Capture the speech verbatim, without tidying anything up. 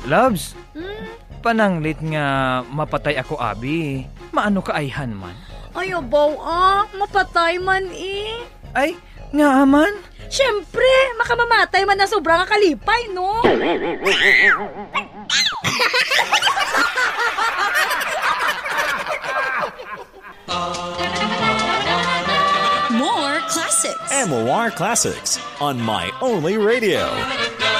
Loves, Hmm? pananglit nga mapatay ako, abi. Maano ka ayhan man? Ay, abaw ah, mapatay man eh. Ay, nga aman. Siyempre, makamamatay man na sobrang kalipay, no? More classics. M O R Classics on My Only Radio.